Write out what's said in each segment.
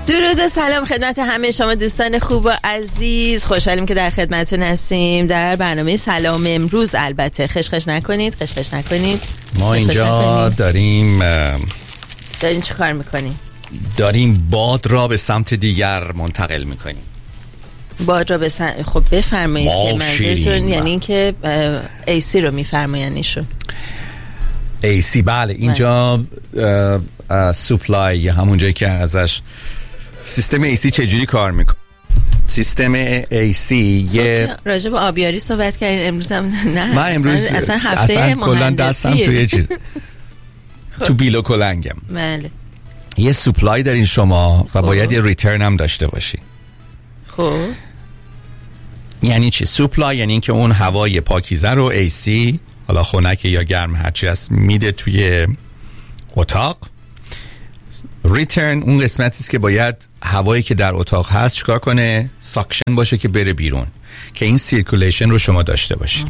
درود و سلام خدمت همه شما دوستان خوب و عزیز. خوشحالیم که در خدمتتون هستیم در برنامه سلام امروز. البته خشخش نکنید. ما اینجا داریم چه کار میکنیم؟ داریم باد را به سمت دیگر منتقل میکنیم. باد را به خب بفرمایید که منظورتون یعنی این که AC رو میفرمایینشون؟ AC بله. اینجا سوپلای همون جایی که ازش سیستم AC چجوری کار میکنه. سیستم AC یه راجع به آبیاری صحبت کردین امروز هم نه. من امروز اصلا هفته کلان دستم توی چیز تو بیلو کلنگم. بله. یه سوپلای دارین شما و باید یه ریترن هم داشته باشی. خب یعنی چی؟ سوپلای یعنی این که اون هوای پاکیزه رو AC حالا خنک یا گرم هرچی هست میده توی اتاق. ریترن اون قسمتی است که باید هوایی که در اتاق هست چیکار کنه؟ ساکشن باشه که بره بیرون، که این سیرکولیشن رو شما داشته باشید.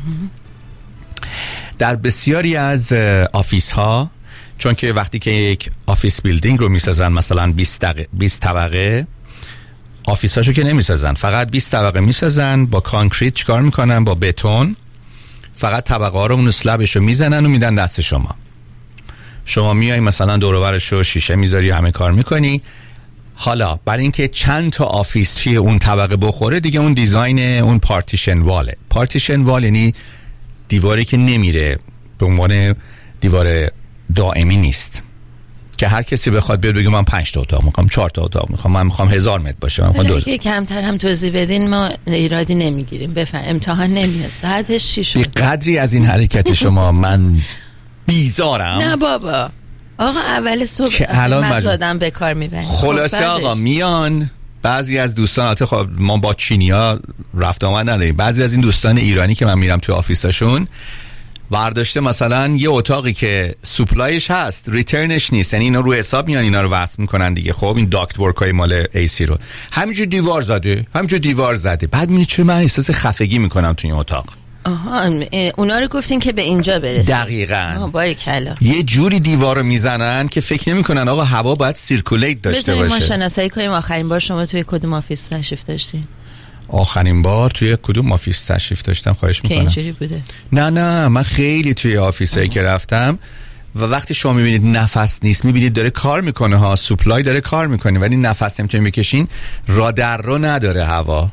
در بسیاری از آفیس ها، چون که وقتی که یک آفیس بیلدینگ رو میسازن مثلا 20 طبقه، آفیس هاشو که نمیسازن، فقط 20 طبقه میسازن با کانکریت. چیکار میکنن؟ با بتون فقط طبقه ها رو اون اسلبش رو میزنن و میدن دست شما میای مثلا دور و برش رو شیشه میذاری، همه کار میکنی. حالا برای اینکه چند تا آفیس توی اون طبقه بخوره دیگه، اون دیزاین اون پارتیشن واله. پارتیشن وال یعنی دیواری که نمیره، به عنوان دیوار دائمی نیست که هر کسی بخواد بیاد بگه من 5 تا اتاق میخوام، 4 تا اتاق میخوام، من میخوام 1000 متر باشه، من میخوام 2000. کمتر هم توضیح بدین ما ایرادی نمیگیریم. بفهم امتحان نمیاد. بعدش چی شد؟ بی قدری از این حرکت شما من بیزارم. نه بابا آقا اول صبح که الان من زادم به کار میبریم. خلاصه آقا میان بعضی از دوستان، خب ما با چینیا رفت آمد نداریم، بعضی از این دوستان ایرانی که من میرم تو آفیسشون برداشته مثلا یه اتاقی که سوپلایش هست ریترنش نیست، یعنی اینا رو حساب میان اینا رو وصل میکنن دیگه. خب این داکت ورک های مال AC رو همینجور دیوار زده، بعد میبینی چرا من احساس خفگی میکنم تو این اتاق. آها اونا رو گفتین که به اینجا برسه. دقیقاً. باریکلا. یه جوری دیوار رو میزنن که فکر نمیکنن آقا هوا باید سیرکولیت داشته باشه. ما شناسایی کنیم آخرین بار شما توی کدوم آفیس تشریف داشتین؟ آخرین بار توی کدوم آفیس تشریف داشتم؟ خواهش میکنم. که اینجوری بوده؟ نه من خیلی توی آفیسایی که رفتم و وقتی شما میبینید نفس نیست، میبینید داره کار میکنه ها، سوپلای داره کار میکنه ولی نفس نمیتونید بکشین، را در رو نداره هوا.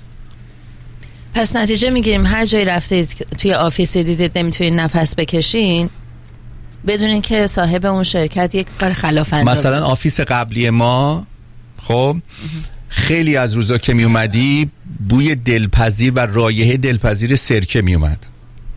پس نتیجه میگیریم هر جایی رفتید توی آفیسی دیدید نمیتونید نفس بکشین، بدونین که صاحب اون شرکت یک کار خلاف انجام. مثلا آفیس قبلی ما خب خیلی از روزا که می اومدی بوی دلپذیر و رایحه دلپذیر سرکه می اومد.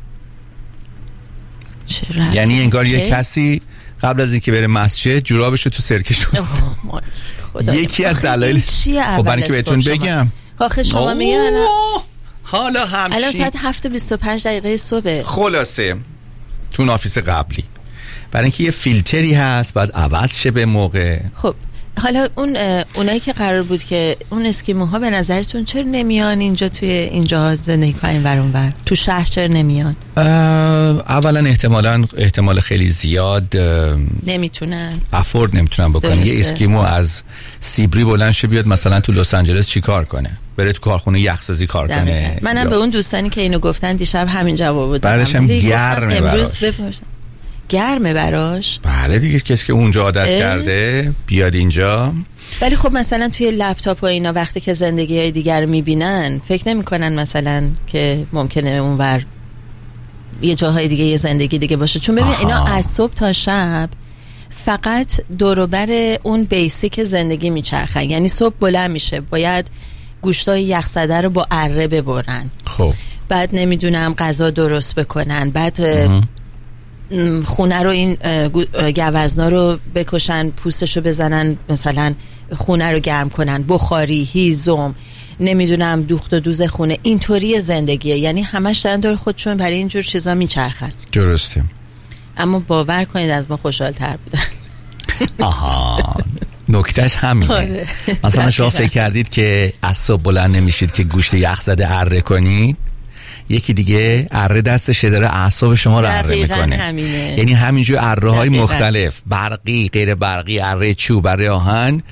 یعنی انگار یه کسی قبل از اینکه بره مسجد جورابشو تو سرکه شست. یکی از دلایل خب برای که بهتون بگم آخه شما میگن حالا همچین الان ساعت 7:25 صبح. خلاصه تو اون آفیس قبلی برای اینکه یه فیلتری هست بعد عوض شه به موقع. خب حالا اونایی که قرار بود که اون اسکیموها به نظرتون چرا نمیان اینجا توی اینجا زندگی کنین ورانور تو شهر؟ چرا نمیان؟ اولا احتمال خیلی زیاد نمیتونن افورد نمیتونن بکنن. یه اسکیمو از سیبری بلند شه بیاد مثلا تو لس آنجلس چی کار کنه؟ بره تو کارخونه یخسازی کار کنه. منم به اون دوستانی که اینو گفتن دیشب همین جواب دادم. بعدش هم گرمه امروز بپرسم گرمه براش. بله دیگه کسی که اونجا عادت کرده بیاد اینجا. ولی خب مثلا توی لپتاپ و اینا وقتی که زندگی های دیگر میبینن فکر نمیکنن مثلا که ممکنه اونور یه جاهای دیگه یه زندگی دیگه باشه. چون ببین اینا از صبح تا شب فقط دوروبر اون بیسیک زندگی میچرخن. یعنی صبح بلند میشه باید گوشتای یخزده رو با اره ببرن، خب بعد نمیدونم غذا درست بکنن، بعد خونه رو این گوزنا رو بکشن، پوستش رو بزنن، مثلا خونه رو گرم کنن، بخاری، هیزم، نمیدونم دوخت و دوز خونه. اینطوری زندگیه. یعنی همش دارن دور خودشون برای اینجور چیزا میچرخن. درسته. اما باور کنید از ما خوشحال تر بودن. آها نکتهش همینه. آره. مثلا شما فکر کردید که از صبح بلند نمیشید که گوشت یخ زده اره کنید، یکی دیگه اره دستش داره اعصاب شما رو اره میکنه. همینه. یعنی همینجور اره های مختلف، برقی، غیر برقی، اره چوب، اره آهن،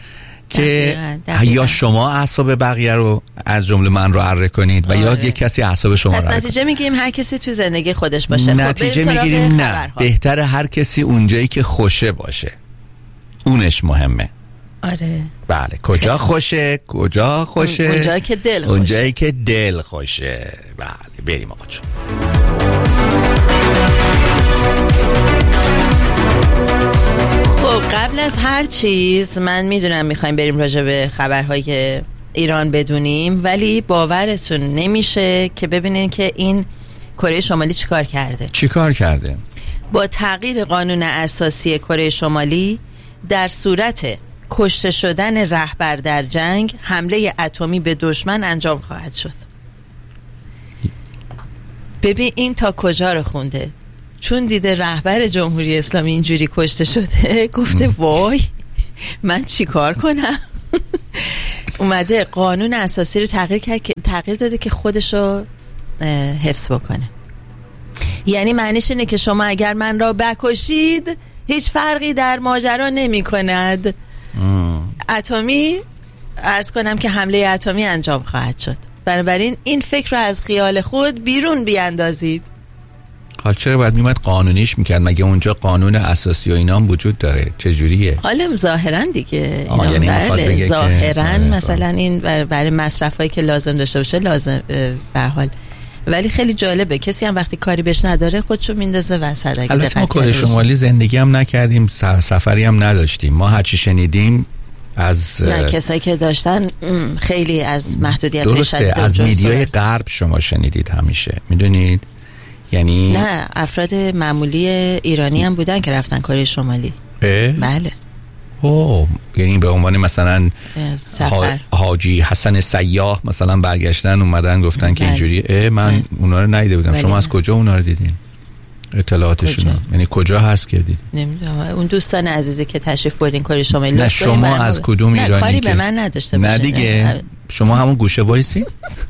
که یا شما اعصاب بقیه رو از جمله من رو اره کنید و یا یک کسی اعصاب شما رو اره کنید. پس نتیجه میگیریم هر کسی تو زندگی خودش باشه. نتیجه میگیریم نه، بهتره هر کسی اونجایی که خوشه باشه، اونش مهمه. آره بله. کجا خوشه؟ کجا خوشه؟ اونجایی که دل خوشه. اونجایی که دل خوشه. بله بریم آقا جون. خب قبل از هر چیز من میدونم میخوایم بریم راجع به خبرهای ایران بدونیم، ولی باورتون نمیشه که ببینین که این کره شمالی چیکار کرده. با تغییر قانون اساسی کره شمالی در صورت کشته شدن رهبر در جنگ، حمله اتمی به دشمن انجام خواهد شد. ببین این تا کجا رو خونده، چون دیده رهبر جمهوری اسلامی اینجوری کشته شده گفته وای من چی کار کنم. اومده قانون اساسی رو تغییر داده که خودشو حفظ بکنه. یعنی معنیش اینه که شما اگر من را بکشید هیچ فرقی در ماجرا نمی کند. اتمی عرض کنم که حمله اتمی انجام خواهد شد. بنابراین این فکر رو از خیال خود بیرون بیاندازید. حال چرا باید میمد قانونیش میکرد؟ مگه اونجا قانون اساسی و اینا هم وجود داره؟ چجوریه؟ حالا ظاهرا دیگه یعنی بله ظاهرا مثلا این برای مصرفایی که لازم داشته باشه لازم به حال، ولی خیلی جالبه کسی هم وقتی کاری بهش نداره خودشو میندازه وسط. البته ما کره شمالی زندگی هم نکردیم، سفری هم نداشتیم. ما هرچی شنیدیم از کسایی که داشتن خیلی از محدودیت درسته از میدیای غرب شما شنیدید همیشه، میدونید؟ یعنی نه افراد معمولی ایرانی هم بودن که رفتن کره شمالی. بله. یعنی به عنوان مثلا حاجی حسن سیاح مثلا برگشتن اومدن گفتن که اینجوری. من اونا رو ندیده بودم. شما از کجا اونا رو دیدین؟ اطلاعاتشون یعنی کجا هست که دید؟ نمیدونم. اون دوستان عزیزی که تشریف بردین کره شمالی. نه شما از کدوم ایرانی؟ کاری به من نداشته باشه. نه دیگه شما همون گوشه وایسی.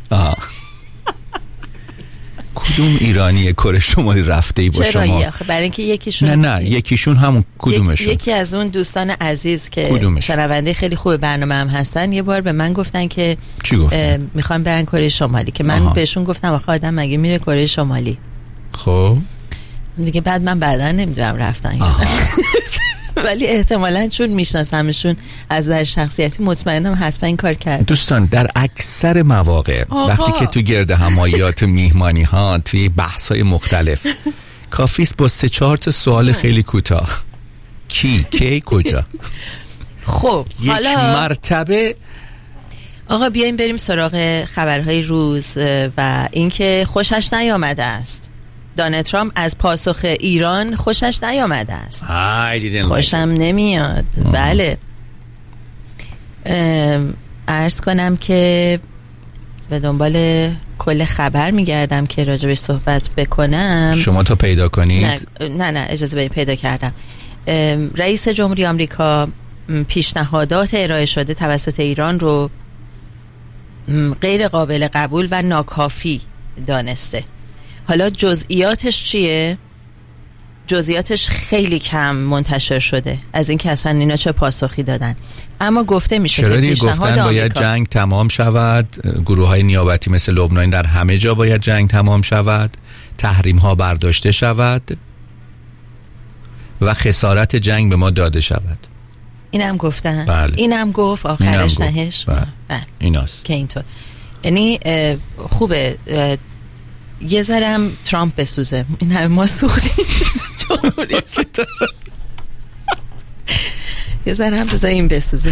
کدوم ایرانی کره شمالی رفته ای با شما؟ چرا؟ برای اینکه یکیشون نه یکیشون همون کدومشون؟ یکی از اون دوستان عزیز که شنونده خیلی خوب برنامه هم هستن یه بار به من گفتن که چی گفتن؟ میخوام برن کره شمالی که من بهشون گفتم آخه آدم مگه میره کره شمالی؟ خب دیگه بعدا نمیدونم رفتن ولی احتمالاً چون میشناسمشون از نظر شخصیتی مطمئنم حتما این کار کرد. دوستان در اکثر مواقع وقتی که تو گرد هماییات میهمانی ها توی بحث های مختلف کافیست با 3-4 تا سوال خیلی کوتاه کی کجا. خب یک مرتبه آقا بیایم بریم سراغ خبرهای روز و اینکه خوشش نیامده است. دونالد ترامپ از پاسخ ایران خوشش نیامده است. خوشم نمیاد. بله عرض کنم که به دنبال کل خبر میگردم که راجبش صحبت بکنم. شما تا پیدا کنید؟ نه اجازه بدید پیدا کردم. رئیس جمهوری آمریکا پیشنهادات ارائه شده توسط ایران رو غیر قابل قبول و ناکافی دانسته. حالا جزئیاتش چیه؟ جزئیاتش خیلی کم منتشر شده از اینکه اصلا اینا چه پاسخی دادن، اما گفته میشه که گفتن باید جنگ تمام شود، گروه‌های نیابتی مثل لبنان در همه جا باید جنگ تمام شود، تحریم ها برداشته شود و خسارت جنگ به ما داده شود. اینم گفتن. بله. اینم گفت آخرش نهش. بله. ایناست که اینطور. یعنی خوبه یه ذرم ترامپ بسوزه. این همه ما سوختیم یه ذرم بذار این بسوزه.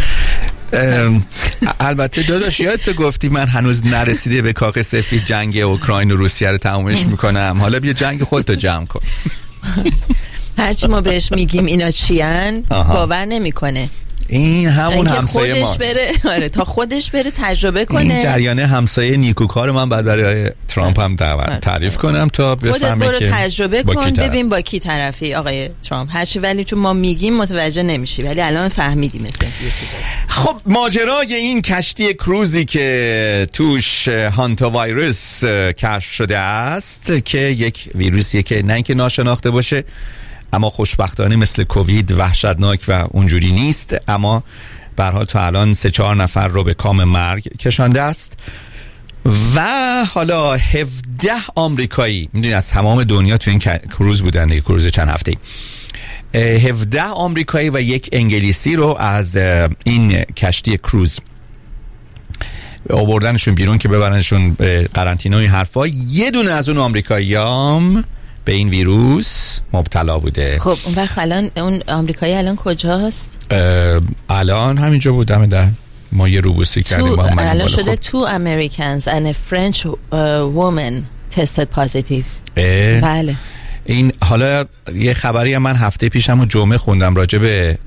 البته داداش یادت گفتی من هنوز نرسیده به کاخ سفید جنگ اوکراین و روسیه رو تمومش میکنم، حالا بیا جنگ خودتو جمع کن. هرچی ما بهش میگیم اینا چیان باور نمیکنه. این همون همسایه ماست. آره تا خودش بره تجربه کنه. این جریان همسایه نیکوکار من بعد برای ترامپ هم تعریف کنم تا بفهمه که تجربه کن ببین با کی طرفی آقای ترامپ. هرچی ولی چون ما میگیم متوجه نمیشی ولی الان فهمیدی مثلا یه چیزی. خب ماجرای این کشتی کروزی که توش هانتا ویروس کشف شده است که یک ویروسیه که نه اینکه ناشناخته باشه اما خوشبختانه مثل کووید وحشتناک و اونجوری نیست، اما به هر حال تا الان 3-4 نفر رو به کام مرگ کشانده است و حالا 17 آمریکایی، میدونید از تمام دنیا تو این کروز بودن، یک کروز چند هفته‌ای، 17 آمریکایی و یک انگلیسی رو از این کشتی کروز آوردنشون بیرون که ببرنشون به قرنطینه و این حرفا. یه دونه از اون آمریکاییام به این ویروس مبتلا بوده. خب اون وقت الان اون آمریکایی الان کجاست؟ الان همینجا بودم در ما یه روبوسی کردیم با من. الان شده 2 Americans and a French woman tested positive. بله. این حالا یه خبری من هفته پیشم جمعه خوندم راجع به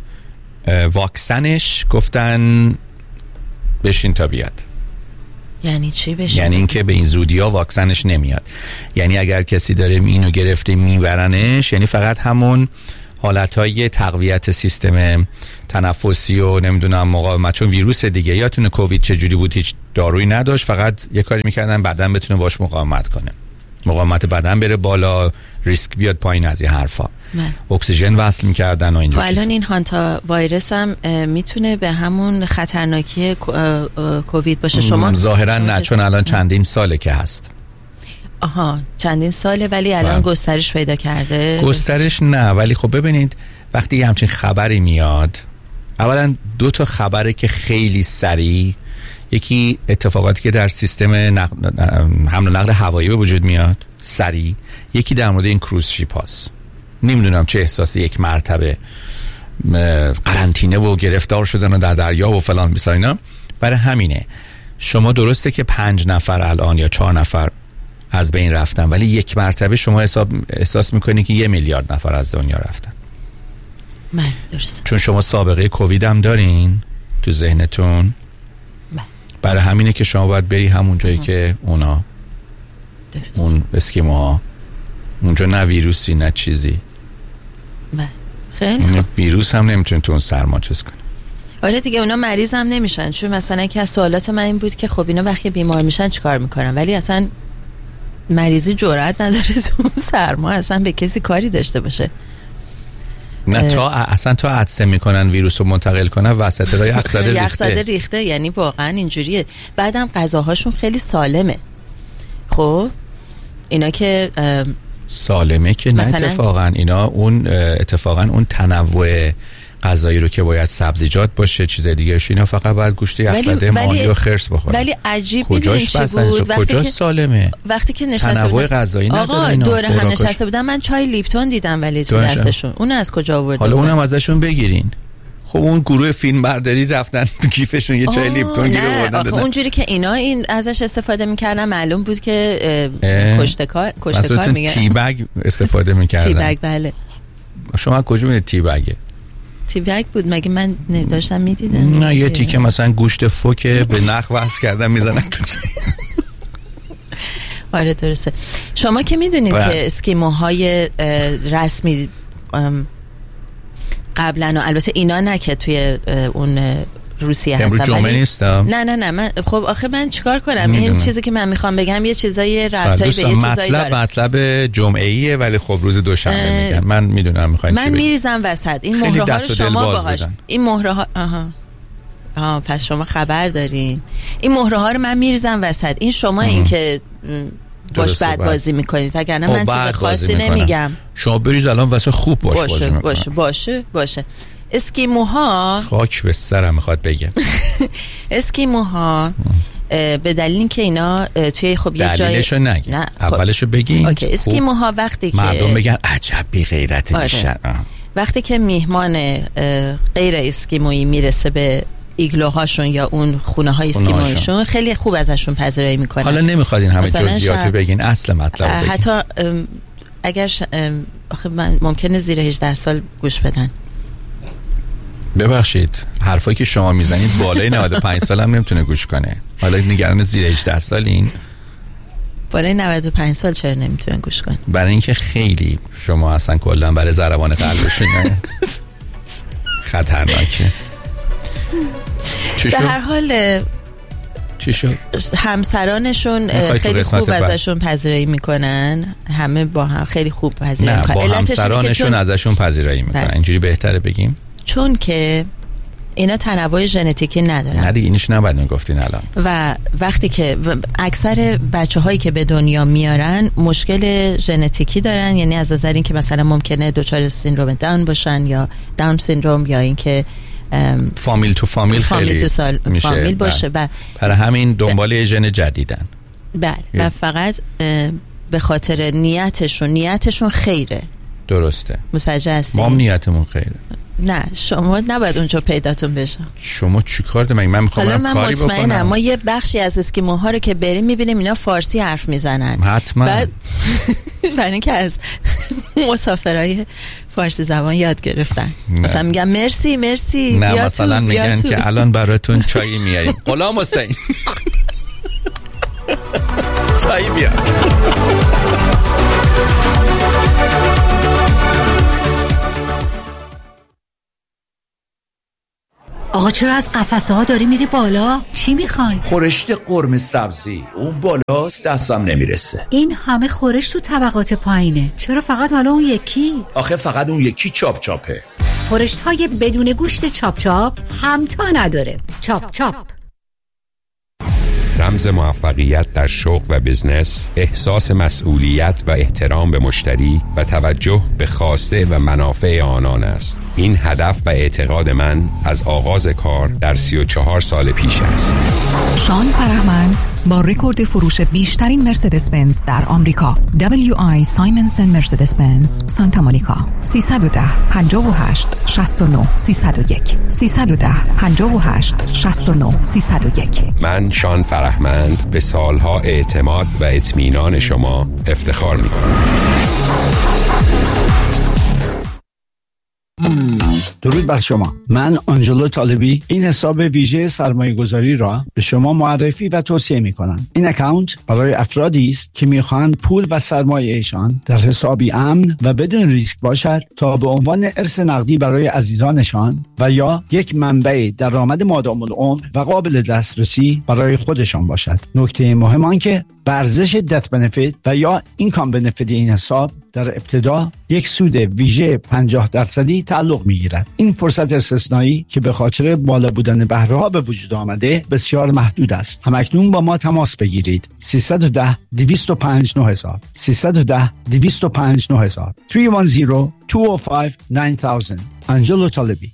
واکسنش، گفتن بشین تا بیاد. یعنی چی بشین؟ یعنی اینکه به این زودیا واکسنش نمیاد. یعنی اگر کسی داره اینو گرفته میبرنش، یعنی فقط همون حالتهای تقویت سیستم تنفسی و نمیدونم مقاومت، چون ویروس دیگه یادتونه کووید چجوری بود، هیچ دارویی نداشت، فقط یه کاری میکردن بدن بتونه باش مقاومت کنه، مقاومت بدن بره بالا، ریسک بیاد پایین، از این حرفا. اکسیژن وصل میکردن و اینجور. الان این هانتا وایرس هم میتونه به همون خطرناکی کووید باشه. شما ظاهرا نه، چون الان چندین ساله که هست. آها، چندین ساله، ولی الان گسترش پیدا کرده. گسترش نه، ولی خب ببینید وقتی همچین خبری میاد، اولا 2 تا خبره که خیلی سریع، یکی اتفاقاتی که در سیستم حمل و نقل هوایی به وجود میاد سریع، یکی در مورد این کروز شیپ هاست. نمیدونم چه احساسی، یک مرتبه قرنطینه و گرفتار شدن و در دریا و فلان بیسار اینا. برای همینه شما درسته که 5 نفر الان یا 4 نفر از بین رفتن، ولی یک مرتبه شما احساس میکنی که 1 میلیارد نفر از دنیا رفتن. درست. چون شما سابقه کووید هم دارین تو ذهنتون. برای همینه که شما باید بری همون جایی که اونا درست. اون اسکیموها اونجا نه ویروسی نه چیزی. خیلی ویروس هم نمیتونه تو اون سرما چیز کنه. آره دیگه، اونا مریض هم نمیشن. چون مثلا که از سوالات من این بود که خب اینا وقتی بیمار میشن چیکار میکنن، ولی اصلا مریضی جرأت نداره تو اون سرما اصلا به کسی کاری داشته باشه. نه تا عطسه میکنن ویروس رو منتقل کنن وسط راه یخزده ریخته. یعنی واقعا اینجوریه. بعدم غذاهاشون خیلی سالمه. خب اینا که سالمه که نه، اتفاقا اینا اون تنوع غذایی رو که باید سبزیجات باشه، چیز دیگه اینا فقط باید گوشت یخزده ماهی و خرس بخورن. ولی عجیب میدونین چی بود؟ کجا سالمه؟ وقتی که نشسته تنوع غذایی نداره. آقا دور هم نشسته بودن، من چای لیپتون دیدم ولی تو دستشون. اون از کجا آورده؟ حالا اونم ازشون بگیرین. خب اون گروه فیلم برداری رفتن تو کیفشون یه چای لیپتون گیر آوردن دادن. اونجوری که اینا ازش استفاده میکردن معلوم بود که کشتکار میگن. تی بگ استفاده میکردن. تی بگ، بله. شما کجا میدید تی بگه؟ تی بگ بود مگه؟ من داشتم میدیدم. نه یه تیکه مثلا گوشت فوکه به نخ وصل کردن میزنن تو چای. آره درسته. شما که میدونید که اسکیموهای رسمی قبلا، و البته اینا نه که توی اون روسیه هستن. امروز جمعه نیستم. نه من خب آخه من چیکار کنم؟ این چیزی که من میخوام بگم یه چیزایی ربطایی به یه چیزایی داره. مطلب جمعه‌ایه ولی خب روز دوشنبه میگن. من میدونم میخواین چی بگید. من میریزم وسط این مهره ها رو شما باهاش. این مهره ها پس شما خبر دارین. این مهره ها رو من میریزم وسط. این شما این که باش بد بازی میکنید، وگرنه من چیز خاصی نمیگم. شما بریز الان واسه خوب باشه. اسکیموها خاک به سرم میخواد بگم. اسکیموها به دلیل که اینا توی خب یه جای دلیلشو نگی، اولشو بگین. اوکی. اسکیموها وقتی که مردم بگن عجب بی غیرت میشن. وقتی که میهمان غیر اسکیمویی میرسه به ایگلوهاشون یا اون خونه های اسکیمویشون، خیلی خوب ازشون پذیرایی میکنن. حالا نمیخوادین همه جزئیاتو بگین، اصل مطلب بگین. حتی اگر آخه من ممکنه زیر 18 سال گوش بدن. ببخشید حرفایی که شما میزنید بالای 95 سال هم نمیتونه گوش کنه. حالا نگران زیر 18 سالین؟ بالای 95 سال چرا نمیتونه گوش کنه؟ برای اینکه خیلی شما اصلا کلا برای ضربان قلبشون خطرناکه. به هر حال چی شد؟ همسرانشون خیلی خوب ازشون پذیرایی میکنن. همه با هم خیلی خوب پذیرایی میکنن. با همسرانشون ازشون پذیرایی میکنن. اینجوری بهتره بگیم؟ چون که اینا تنوع ژنتیکی ندارن. نه دیگه اینش نباید گفتین الان. و وقتی که اکثر بچه‌هایی که به دنیا میارن مشکل ژنتیکی دارن، یعنی از نظر این که مثلا ممکنه دچار سیندروم داون باشن یا داون سیندروم، یا اینکه فامیل تو فامیل خیلی میشه فامیل باشه و برای همین دنبال ژن جدیدن. بله و فقط به خاطر نیتشون خیره. درسته. متوجه هستی؟ ما نیتمون خیره. نه شما نباید اونجا پیداتون بشه. شما چی کار دارید؟ من میخوام کاری بکنم. ما یه بخشی از اسکیموها رو که بریم میبینیم اینا فارسی حرف میزنن. حتما. بعد برای اینکه از مسافرای فارسی زبان یاد گرفتن مثلا میگم مرسی نه مثلا میگن که الان براتون چای میاریم. غلام حسین چای بیار. آقا چرا از قفسه ها داری میری بالا؟ چی میخوای؟ خورشت قرمه سبزی. اون بالاست دستم نمیرسه. این همه خورش تو طبقات پایینه، چرا فقط حالا اون یکی؟ آخه فقط اون یکی چاپ چاپه. خورشت های بدون گوشت چاپ چاپ همتا نداره. چاپ چاپ رمز موفقیت در شغل و بزنس، احساس مسئولیت و احترام به مشتری و توجه به خواسته و منافع آنان است. این هدف و اعتقاد من از آغاز کار در 34 سال پیش است. شان فرهمند با رکورد فروش بیشترین مرسدس بنز در آمریکا، WI سایمنسن مرسدس بنز سانتا مونیکا، 310 58 69 301 310 58 69 301. من شان فرهمند به سالها اعتماد و اطمینان شما افتخار می‌کنم. درود بر شما. من آنجلو طالبی این حساب ویژه سرمایه گذاری را به شما معرفی و توصیه می کنم. این اکانت برای افرادی است که می خواهند پول و سرمایه ایشان در حسابی امن و بدون ریسک باشد تا به عنوان ارث نقدی برای عزیزانشان و یا یک منبع درآمد مادام العمر و قابل دسترسی برای خودشان باشد. نکته مهم آن که به ارزش دت بنفیت و یا اینکام بنفیت این حساب در ابتدا یک سود ویژه 50% تعلق می‌گیرد. این فرصت استثنایی که به خاطر بالا بودن بهره‌ها به وجود آمده بسیار محدود است. همکنون با ما تماس بگیرید. 310 205 9000 310 205 9000 310 205 9000. آنجلو طالبی.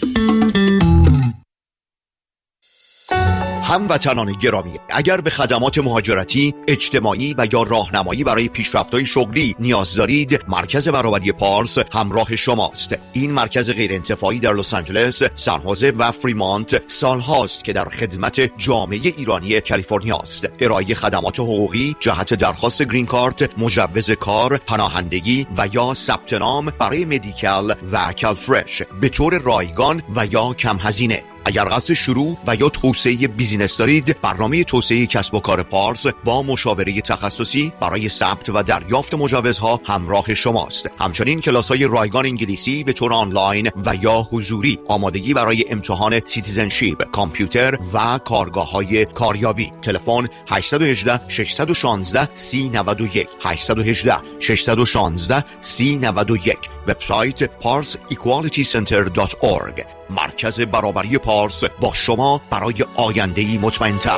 هموطنان گرامی، اگر به خدمات مهاجرتی، اجتماعی و یا راهنمایی برای پیشرفت‌های شغلی نیاز دارید، مرکز برابری پارس همراه شماست. این مرکز غیر انتفاعی در لس آنجلس، سان خوزه و فریمانت سالهاست که در خدمت جامعه ایرانی کالیفرنیا است. ارائه خدمات حقوقی جهت درخواست گرین کارت، مجوز کار، پناهندگی و یا ثبت نام برای مدیکال و کالفرش به طور رایگان و یا کم هزینه. اگر قصد شروع و یا توسعه بیزینس دارید، برنامه توسعه کسب و کار پارس با مشاوره تخصصی برای ثبت و دریافت مجوزها همراه شماست. همچنین کلاس‌های رایگان انگلیسی به طور آنلاین و یا حضوری، آمادگی برای امتحان سیتیزنشیپ، کامپیوتر و کارگاه‌های کاریابی. تلفن 818 616 3091 818 616 3091. وبسایت parsequalitycenter.org. مرکز برابری پارس با شما برای آینده‌ای مطمئن‌تر.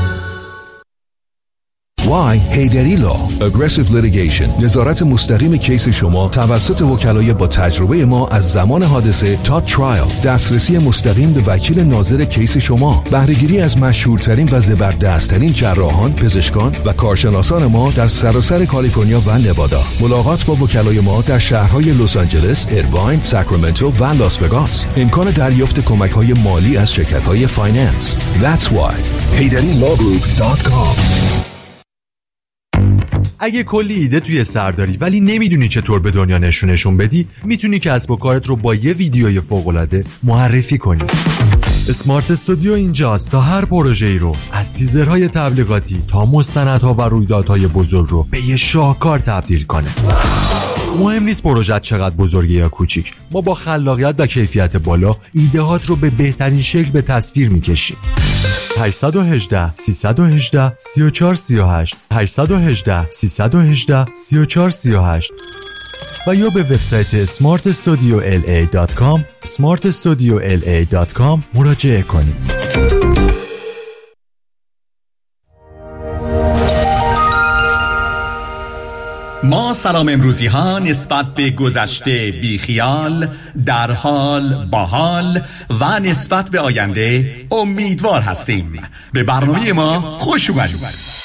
Why هیدری لا Aggressive Litigation، نظارت مستقیم کیس شما توسط وکلای با تجربه ما از زمان حادثه تا ترایل، دسترسی مستقیم به وکیل ناظر کیس شما، بهره‌گیری از مشهورترین و زبردستترین جراحان، پزشکان و کارشناسان ما در سراسر کالیفرنیا و نوادا. ملاقات با وکلای ما در شهرهای لس آنجلس، ایرواین، ساکرامنتو و لاس وگاس. امکان دریافت کمک‌های مالی از شرکت‌های فایننس. That's why HeyDaddyLawGroup.com. اگه کلی ایده توی سر داری ولی نمیدونی چطور به دنیا نشونشون بدی، میتونی کسب و کارت رو با یه ویدیوی فوق‌العاده معرفی کنی. اسمارت استودیو اینجاست تا هر پروژه‌ای رو از تیزرهای تبلیغاتی تا مستندها و رویدادهای بزرگ رو به یه شاهکار تبدیل کنه. مهم نیست پروژه چقدر بزرگه یا کوچیک، ما با خلاقیت و کیفیت بالا ایده‌هات رو به بهترین شکل به تصویر می‌کشیم. 818 318 3438 818 318 3438. و یا به وبسایت smartstudiola.com smartstudiola.com مراجعه کنید. ما سلام امروزی ها نسبت به گذشته بیخیال، در حال، باحال و نسبت به آینده امیدوار هستیم. به برنامه ما خوش اومدید.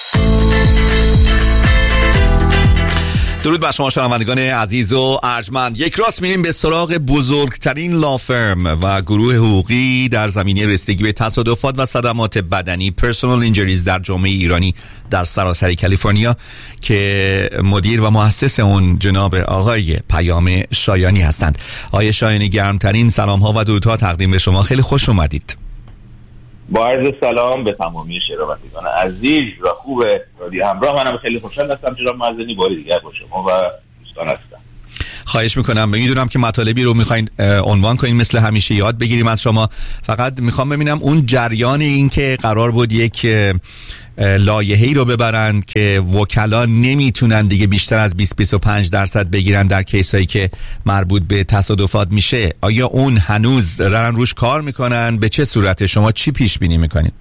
درود بر شما شنوندگان عزیز و ارجمند. یک راست میریم به سراغ بزرگترین لافرم و گروه حقوقی در زمینه رسیدگی به تصادفات و صدمات بدنی پرسونال اینجریز در جامعه ایرانی در سراسر کالیفرنیا که مدیر و مؤسس اون جناب آقای پیام شایانی هستند. آقای شایانی گرمترین سلام ها و درودها تقدیم به شما. خیلی خوش اومدید. با عرض سلام به تمامی شنوندگان عزیز و خوب رادیو همراه. منم خیلی خوشحال هستم جناب معزنی باری دیگر با شما و دوستان هستم. خواهش میکنم. میدونم که مطالبی رو میخواین عنوان کنین، مثل همیشه یاد بگیریم از شما. فقط میخوام ببینم اون جریان این که قرار بود یک لایحه‌ای رو ببرند که وکلا نمیتونن دیگه بیشتر از 20-25% بگیرن در کیسایی که مربوط به تصادفات میشه، آیا اون هنوز دارن روش کار میکنن؟ به چه صورته؟ شما چی پیش بینی میکنید؟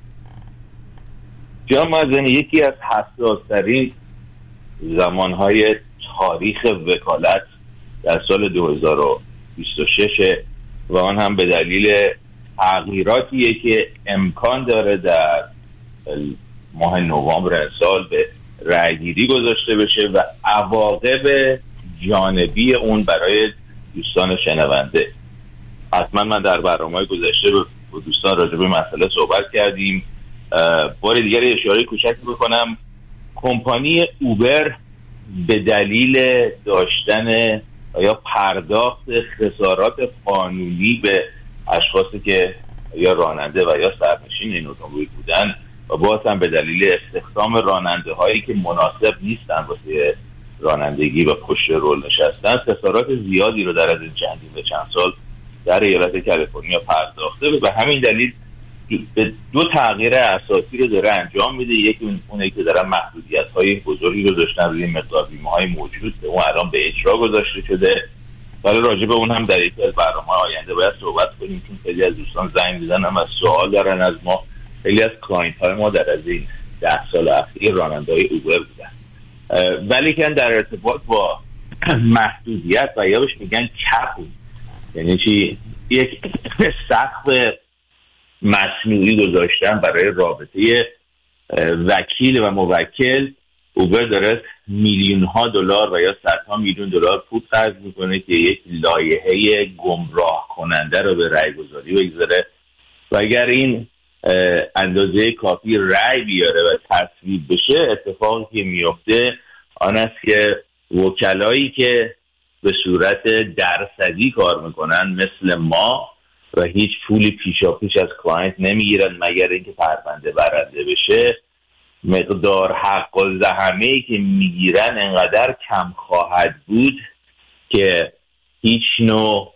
جناب معزنی، یکی از حساس‌ترین زمانهای تاریخ وکالت در سال 2026 و آن هم به دلیل تغییراتیه که امکان داره در ماه نوامبر امسال به رأیگیری گذاشته بشه و عواقب جانبی اون برای دوستان شنونده. حتما من در برنامه‌های گذشته با دوستان راجع به مسئله صحبت کردیم. بار دیگر اشاره کوچک بکنم، کمپانی اوبر به دلیل داشتن یا پرداخت خسارات قانونی به اشخاصی که یا راننده و یا سرنشین این اتومبیل بودن و باز هم به دلیل استخدام راننده هایی که مناسب نیستن واسه رانندگی و پشت رول نشستن، خسارات زیادی رو در از این چند سال در ایالت کالیفرنیا پرداخته و به همین دلیل به دو تغییر اساسی رو داره انجام میده. یکی اونه که دارن محدودیت های بزرگی رو داشتن روی مقدار بیمه های موجود که اون الان به اجرا گذاشته شده، ولی راجع به اون هم در یک از برنامه آینده باید صحبت کنیم چون خیلی از دوستان زنگ میزنن و سوال دارن از ما. خیلی از کلاینت های ما در از این 10 سال اخیر راننده های اوبر بودن، ولی که در ارتباط با محدودیت و یا بهش میگن کپ، یعنی چی؟ یک سقف مصنوعی گذاشتن برای رابطه وکیل و موکل. اوبر داره میلیون ها دلار و یا صدها میلیون دلار پول خرج میکنه که یک لایحه گمراه کننده رو به رأی گذاری بگذاره و اگر این اندازه کافی رأی بیاره و تصویب بشه، اتفاقی که میفته آن است که وکلایی که به صورت درصدی کار میکنن مثل ما و هیچ پولی پیشاپیش از کلاینت نمیگیرن مگر اینکه پرونده برنده بشه، مقدار حق الزحمه‌ای که میگیرن انقدر کم خواهد بود که هیچ نوع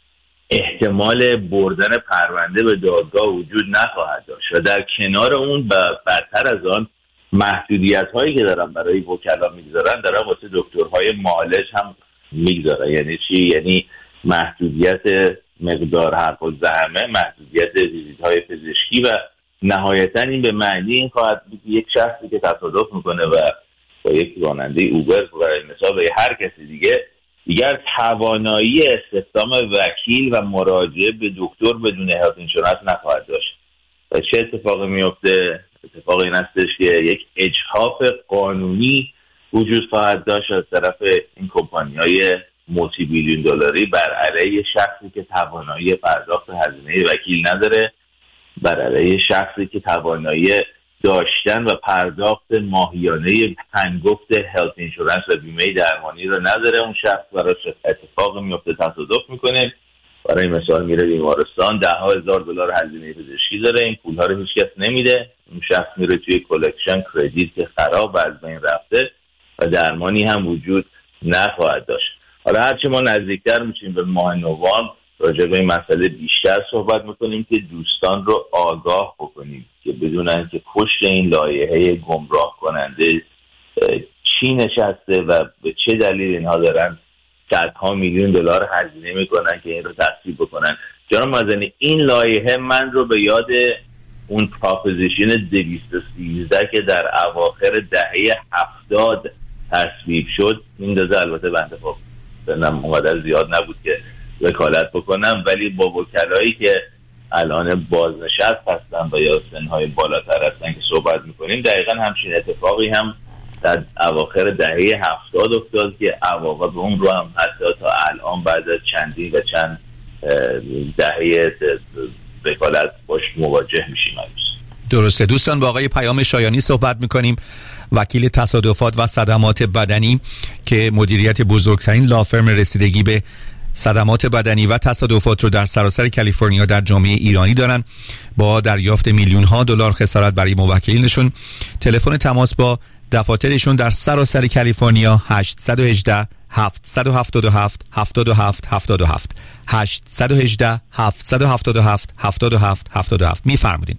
احتمال بردن پرونده به دادگاه وجود نخواهد داشت و در کنار اون بدتر از آن محدودیت هایی که دارن برای وکلا میگذارن دارن واسه دکترهای معالج هم میگذارن. یعنی چی؟ یعنی محدودیت مقدار حق الزحمه، محدودیت ویزیت‌های پزشکی و نهایتا این به معنی این خواهد بود یک شخصی که تصادف میکنه و با یک راننده اوبر برای مثال یا هر کسی دیگر توانایی استخدام وکیل و مراجعه به دکتر بدون هلت اینشورنس نخواهد داشت. و چه اتفاقی میفته؟ اتفاق این هستش که یک اجحاف قانونی وجود خواهد داشت از طرف این کمپانی‌های مولتی بیلیون دلاری بر علیه شخصی که توانایی پرداخت هزینه وکیل نداره، بر علیه شخصی که توانایی داشتن و پرداخت ماهیانه هنگفت هلت اینشورنس و بیمه درمانی رو نداره. اون شخص براش اتفاق میفته، تصادف میکنه، برای مثال میره بیمارستان، $10,000 هزینه پزشکی داره، این پولها رو هیچ کس نمیده، اون شخص میره توی کلکشن کردیت که خراب از بین رفته و درمانی هم وجود نخواهد داشت. حالا هرچی ما نزدیکتر میشیم به ماه نوامبر راجع به این مسئله بیشتر صحبت میکنیم که دوستان رو آگاه بکنیم که بدونن که پشت این لایحه گمراه کننده چی نشسته و به چه دلیل اینها دارن صدها میلیون دلار هزینه میکنن که این رو تصویب بکنن. جناب مازنی، این لایحه من رو به یاد اون پروپوزیشن 213 که در اواخر دهه 70 تصویب شد میندازه. البته بنده خب سنم اونقدر زیاد نبود که وکالت بکنم، ولی با وکلایی که الان بازنشست هستن و یا سنهای بالاتر هستن که صحبت میکنیم، دقیقا همچین اتفاقی هم در اواخر دهه 70 افتاد که عواقب اون رو هم حتی تا الان بعد از چندین و چند دهه وکالت باش مواجه میشیم. درسته. دوستان، با آقای پیام شایانی صحبت میکنیم، وکیل تصادفات و صدمات بدنی که مدیریت بزرگترین لافرم رسیدگی به صدمات بدنی و تصادفات رو در سراسر کالیفرنیا در جامعه ایرانی دارن، با دریافت میلیون ها دلار خسارت برای موکلینشون. تلفن تماس با دفاترشون در سراسر کالیفرنیا 818 777 77 77 818 777 77 77. میفرمایید.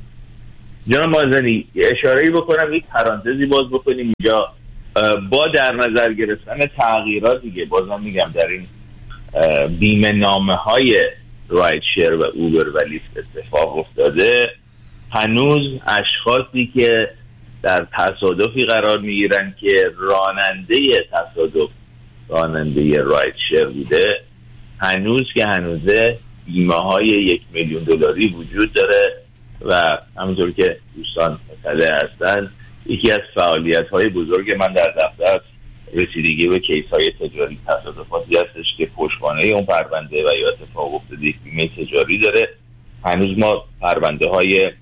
جناب مازنی، اشاره‌ای بکنم، یک پرانتزی باز بکنیم اینجا. با در نظر گرفتن تغییراتی که بازم میگم در این بیمه نامه های رایت شیر و اوبر و لیفت اتفاق افتاده، هنوز اشخاصی که در تصادفی قرار میگیرن که راننده تصادف راننده رایت شیر بوده، هنوز که هنوزه بیمه های 1 میلیون دلاری وجود داره و همونطور که دوستان مطلع هستن، یکی از فعالیت های بزرگ من در دفتر رسیدگی به کیس های تجاری تصادفاتی هستش که پشتوانه اون پرونده و یا اتفاق افتاده یک بیمه تجاری داره. هنوز ما پرونده های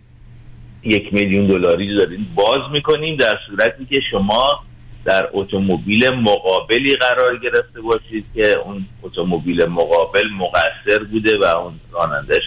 1 میلیون دلاری داریم باز میکنیم در صورتی که شما در اتومبیل مقابلی قرار گرفته باشید که اون اتومبیل مقابل مقصر بوده و اون راننده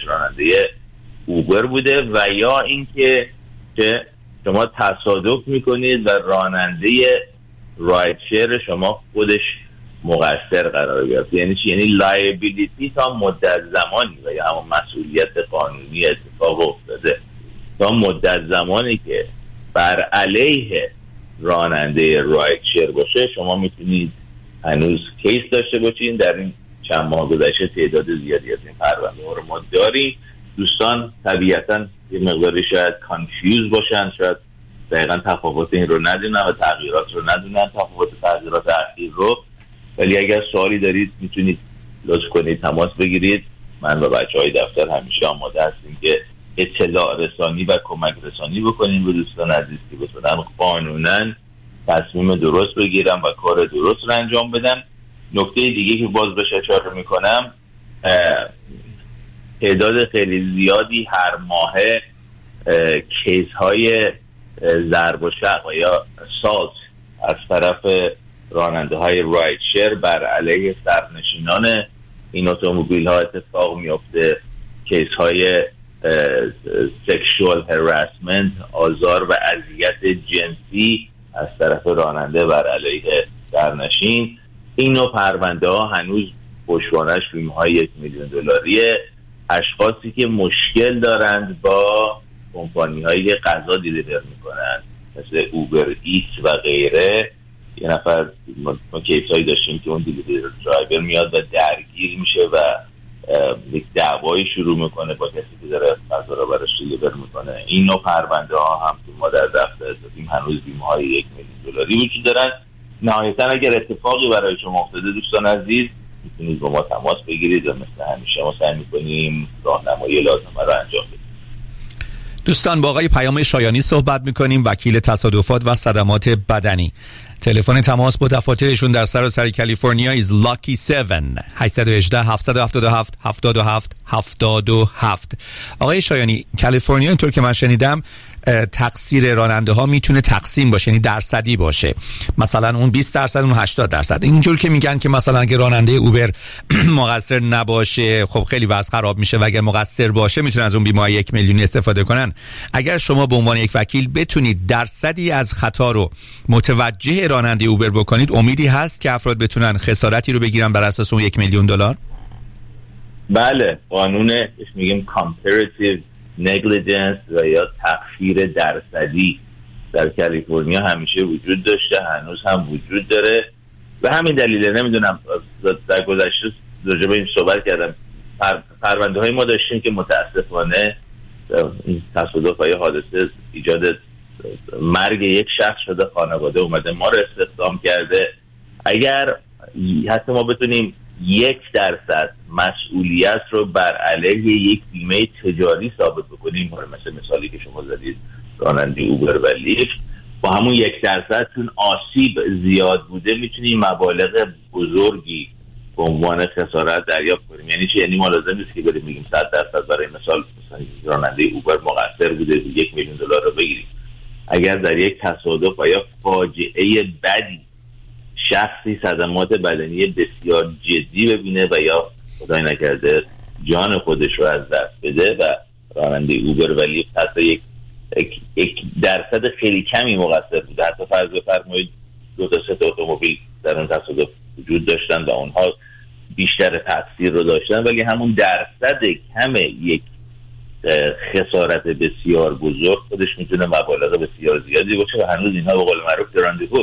اوبر بوده، و یا اینکه که شما تصادف میکنید و راننده رایت شیر شما خودش مقصر قرار گرفته. یعنی چی؟ یعنی لایبیلیتی تا مدت زمانی و یا همون مسئولیت قانونی اتفاق افتاده تا مدت زمانی که بر علیه راننده رایت شیر باشه شما میتونید هنوز کیس داشته باشین. در این چند ماه گذشته تعداد زیادی از این پرونده ها رو ما داریم. دوستان طبیعتاً یه مقداری شاید کانفیوز باشن، شاید دقیقاً تفاوت این رو ندونن و تغییرات رو ندونن، تغییرات اخیر رو. ولی اگر سوالی دارید میتونید لطف کنید تماس بگیرید. من و بچه‌های دفتر همیشه آماده هستیم که اطلاع رسانی و کمک رسانی بکنیم به دوستان عزیز که بتونن قانوناً تصمیم درست بگیرن و کار درست رو انجام بدن. نکته دیگه که باز بهش اشاره میکنم، تعداد خیلی زیادی هر ماه کیس های ضرب و شق یا سالت از طرف راننده های رایت شیر بر علیه سرنشینان این اتومبیل ها اتفاق میفته. کیس های سکشوال هراسمنت، آزار و اذیت جنسی از طرف راننده بر علیه سرنشین. این نوع پرونده ها هنوز پشتوانش بیمه های 1 میلیون دلاریه. اشخاصی که مشکل دارند با کمپانی هایی که غذا دیلیور میکنن مثل اوبر ایت و غیره، یه نفر ما کیس هایی داشتیم که اون دیلیور درایور میاد و درگیر میشه و یک دعوایی شروع میکنه با کسی که داره غذا رو براش دیلیور میکنه. این نوع پرونده ها هم که ما در دفتر داریم هنوز بیمه های 1 میلیون دلاری وجود دارن. نهایتا اگر اتفاقی برای شما افتاده دوستان عزیز میتونید با ما تماس بگیرید و مثل همیشه ما سعی میکنیم راهنمایی لازمه رو انجام بدیم. دوستان، با آقای پیام شایانی صحبت میکنیم، وکیل تصادفات و صدمات بدنی. تلفن تماس با دفاترشون در سراسر کالیفرنیا is lucky 7 818 777 77 77. آقای شایانی، کالیفرنیا اینطور که من شنیدم تقصیر راننده ها میتونه تقسیم باشه، یعنی درصدی باشه، مثلا اون 20% اون 80%. اینجور که میگن که مثلا اگه راننده اوبر مقصر نباشه خب خیلی وضع خراب میشه و اگر مقصر باشه میتونن از اون بیمه 1 میلیونی استفاده کنن. اگر شما به عنوان یک وکیل بتونید درصدی از خطا رو متوجه راننده اوبر بکنید، امیدی هست که افراد بتونن خسارتی رو بگیرن بر اساس اون 1 میلیون دلار؟ بله، قانون میگیم comparative negligence و یا تخفیر درصدی در کالیفرنیا همیشه وجود داشته، هنوز هم وجود داره. به همین دلیل نمیدونم در گذشته راجع به این صحبت کردم، پرونده های ما داشتیم که متاسفانه این تصادف های حادثه ایجاد مرگ یک شخص شده، خانواده اومده ما رو استخدام کرده. اگر حتی ما بتونیم 1% مسئولیت رو بر علیه یک بیمه تجاری ثابت بکنیم، مثل مثالی که شما زدید راننده اوبر و لیفت، با همون 1% چون آسیب زیاد بوده میتونیم مبالغ بزرگی به عنوان خسارت دریافت کنیم. یعنی چی؟ یعنی ما لازم نیست که بریم بگیم 100% برای مثال راننده اوبر مقصر بوده $1,000,000 رو بگیریم. اگر در یک تصادف و یا فاجعه بدی شخصی صدمات بدنی بسیار جدی ببینه و یا خدای نکرده جان خودش رو از دست بده و راننده اوبر و لیفت حتی یک درصد خیلی کمی مقصر بوده، حتی فرض بفرمایید 2 تا 3 تا اتومبیل در اون تصادف وجود داشتن و اونها بیشتر تاثیر رو داشتن، ولی همون درصد کم یک خسارت بسیار بزرگ خودش میتونه مبالغ بسیار زیادی باشه و هنوز اینها به قول معروف راندوو